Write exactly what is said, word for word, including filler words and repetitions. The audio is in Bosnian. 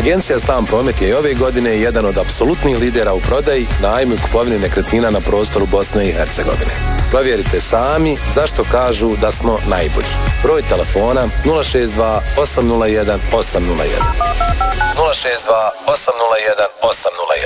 Agencija Stan Promet je i ove godine jedan od apsolutnih lidera u prodaji, najmu i kupovini nekretnina na prostoru Bosne i Hercegovine. Provjerite sami zašto kažu da smo najbolji. Broj telefona nula šest dva osam nula jedan osam nula jedan. nula šest dva osam nula jedan osam nula jedan.